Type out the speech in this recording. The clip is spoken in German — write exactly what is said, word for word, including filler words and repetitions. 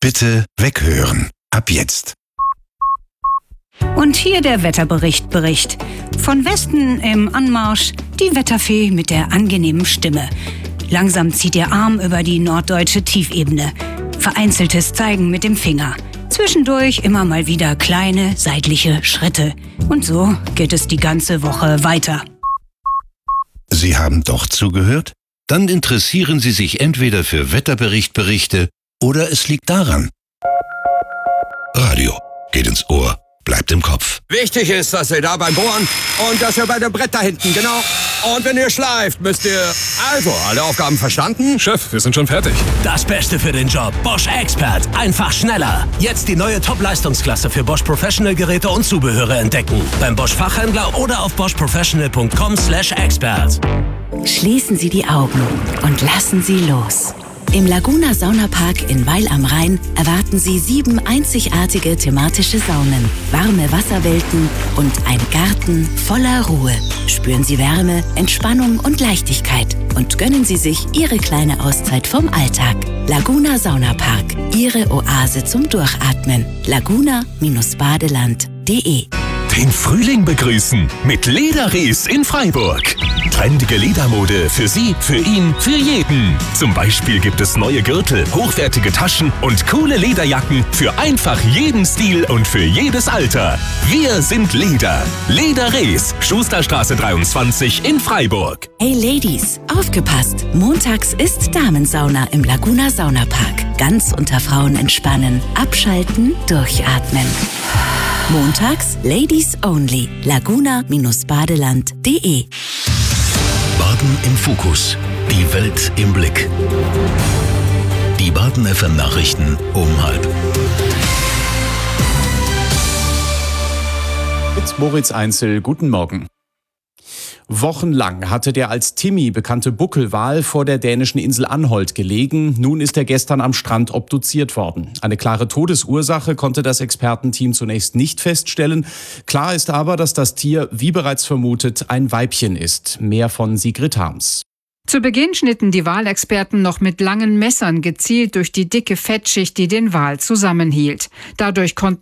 Bitte weghören. Ab jetzt. Und hier der Wetterbericht Bericht. Von Westen im Anmarsch die Wetterfee mit der angenehmen Stimme. Langsam zieht ihr Arm über die norddeutsche Tiefebene. Vereinzeltes Zeigen mit dem Finger. Zwischendurch immer mal wieder kleine seitliche Schritte. Und so geht es die ganze Woche weiter. Sie haben doch zugehört? Dann interessieren Sie sich entweder für Wetterbericht-Berichte oder es liegt daran. Radio geht ins Ohr, bleibt im Kopf. Wichtig ist, dass ihr da beim Bohren und dass ihr bei dem Brett da hinten, genau. Und wenn ihr schleift, müsst ihr... Also, alle Aufgaben verstanden? Chef, wir sind schon fertig. Das Beste für den Job. Bosch Expert. Einfach schneller. Jetzt die neue Top-Leistungsklasse für Bosch Professional Geräte und Zubehöre entdecken. Beim Bosch Fachhändler oder auf bosch professional punkt com slash expert. Schließen Sie die Augen und lassen Sie los. Im Laguna Saunapark in Weil am Rhein erwarten Sie sieben einzigartige thematische Saunen, warme Wasserwelten und ein Garten voller Ruhe. Spüren Sie Wärme, Entspannung und Leichtigkeit und gönnen Sie sich Ihre kleine Auszeit vom Alltag. Laguna Saunapark, Ihre Oase zum Durchatmen. laguna Badeland punkt de. Den Frühling begrüßen mit Lederries in Freiburg. Trendige Ledermode für Sie, für ihn, für jeden. Zum Beispiel gibt es neue Gürtel, hochwertige Taschen und coole Lederjacken für einfach jeden Stil und für jedes Alter. Wir sind Leder. Lederries, Schusterstraße dreiundzwanzig in Freiburg. Hey Ladies, aufgepasst! Montags ist Damensauna im Laguna Saunapark. Ganz unter Frauen entspannen, abschalten, durchatmen. Montags Ladies Only. laguna Badeland punkt de. Baden im Fokus. Die Welt im Blick. Die Baden F M Nachrichten um halb. Mit Moritz Einzel, guten Morgen. Wochenlang hatte der als Timmy bekannte Buckelwal vor der dänischen Insel Anholt gelegen. Nun ist er gestern am Strand obduziert worden. Eine klare Todesursache konnte das Expertenteam zunächst nicht feststellen. Klar ist aber, dass das Tier, wie bereits vermutet, ein Weibchen ist. Mehr von Sigrid Harms. Zu Beginn schnitten die Walexperten noch mit langen Messern gezielt durch die dicke Fettschicht, die den Wal zusammenhielt. Dadurch konnten